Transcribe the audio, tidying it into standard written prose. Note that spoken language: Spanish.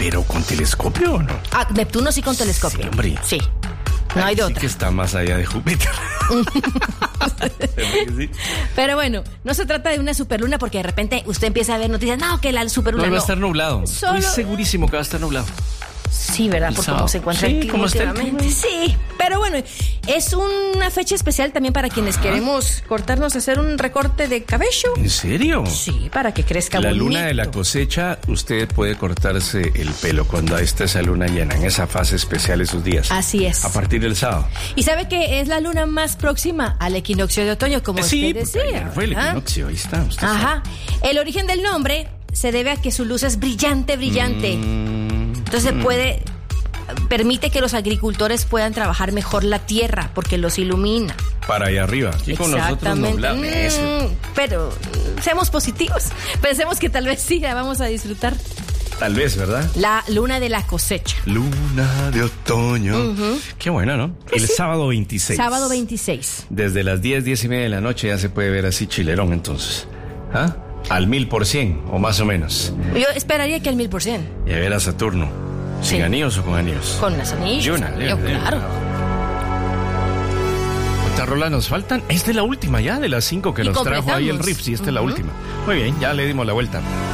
¿Pero con telescopio o no? Neptuno sí con telescopio. Sí, hombre. Sí. No hay de otra. Sí que está más allá de Júpiter. Sí. Pero bueno, no se trata de una superluna porque de repente usted empieza a ver noticias. No, que la superluna No, va a no. estar nublado. Estoy segurísimo que va a estar nublado. Sí, ¿verdad? Por cómo se encuentra el clima últimamente. Sí, pero bueno, es una fecha especial también para quienes queremos cortarnos, hacer un recorte de cabello. ¿En serio? Sí, para que crezca La bonito. luna de la cosecha, usted puede cortarse el pelo cuando está esa luna llena, en esa fase especial esos días. Así es. A partir del sábado. Y sabe que es la luna más próxima al equinoccio de otoño, como usted decía. Ayer fue el equinoccio, ahí está. Usted Ajá. El origen del nombre se debe a que su luz es brillante. Entonces permite que los agricultores puedan trabajar mejor la tierra porque los ilumina. Para allá arriba. Aquí con nosotros nublado. Pero seamos positivos. Pensemos que tal vez sí la vamos a disfrutar. Tal vez, ¿verdad? La luna de la cosecha. Luna de otoño. Qué bueno, ¿no? El sábado 26. Sábado 26. Desde las 10:30 de la noche ya se puede ver así chilerón, entonces. ¿Ah? Al 1000% o más o menos. Yo esperaría que al 1000%. Y a ver a Saturno. ¿Sin anillos o con anillos? Con las anillos. Y una, claro. ¿Cuántas rolas nos faltan? Esta es la última ya de las 5 que nos trajo ahí el riff. Sí, esta es la última. Muy bien, ya le dimos la vuelta.